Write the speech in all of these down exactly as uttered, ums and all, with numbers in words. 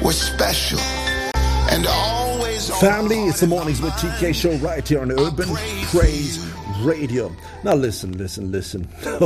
was special. And always Family, it's the Mornings with T K show right here on Urban Praise Radio. Now listen, listen, listen.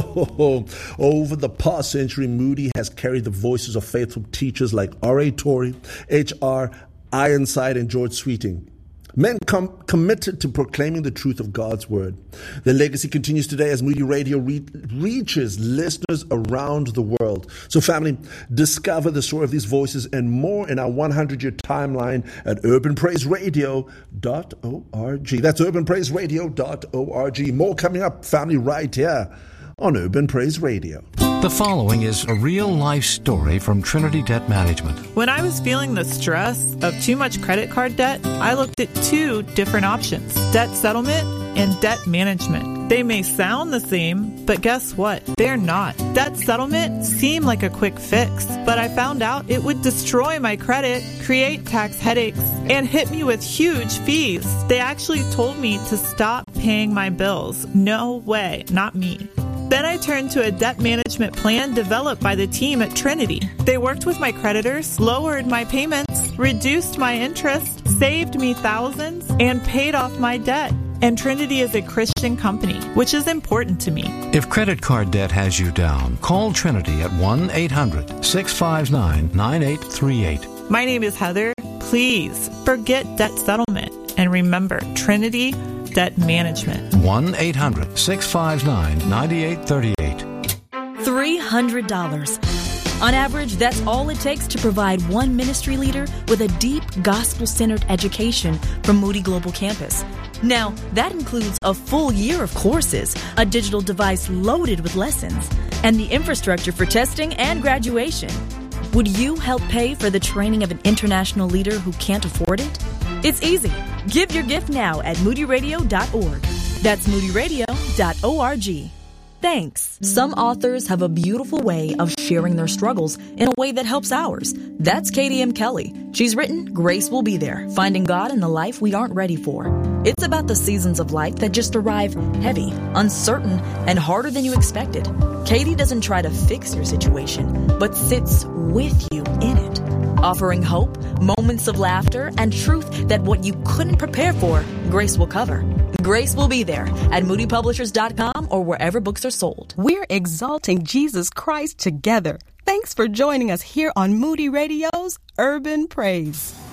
Over the past century, Moody has carried the voices of faithful teachers like R A Torrey, H R Ironside, and George Sweeting. Men com- committed to proclaiming the truth of God's word. Their legacy continues today as Moody Radio re- reaches listeners around the world. So family, discover the story of these voices and more in our one hundred year timeline at urban praise radio dot org. That's urban praise radio dot org. More coming up, family, right here on Urban Praise Radio. The following is a real-life story from Trinity Debt Management. When I was feeling the stress of too much credit card debt, I looked at two different options: debt settlement and debt management. They may sound the same, but guess what? They're not. Debt settlement seemed like a quick fix, but I found out it would destroy my credit, create tax headaches, and hit me with huge fees. They actually told me to stop paying my bills. No way, not me. Then I turned to a debt management plan developed by the team at Trinity. They worked with my creditors, lowered my payments, reduced my interest, saved me thousands, and paid off my debt. And Trinity is a Christian company, which is important to me. If credit card debt has you down, call Trinity at one eight hundred six five nine nine eight three eight. My name is Heather. Please forget debt settlement and remember Trinity Debt Management. one eight hundred six five nine nine eight three eight. three hundred dollars. On average, that's all it takes to provide one ministry leader with a deep gospel-centered education from Moody Global Campus. Now, that includes a full year of courses, a digital device loaded with lessons, and the infrastructure for testing and graduation. Would you help pay for the training of an international leader who can't afford it? It's easy. Give your gift now at moody radio dot org. That's moody radio dot org. Thanks. Some authors have a beautiful way of sharing their struggles in a way that helps ours. That's Katie M. Kelly. She's written Grace Will Be There, Finding God in the Life We Aren't Ready For. It's about the seasons of life that just arrive heavy, uncertain, and harder than you expected. Katie doesn't try to fix your situation, but sits with you in it, offering hope, moments of laughter, and truth that what you couldn't prepare for, Grace will cover. Grace Will Be There at moody publishers dot com or wherever books are sold. We're exalting Jesus Christ together. Thanks for joining us here on Moody Radio's Urban Praise.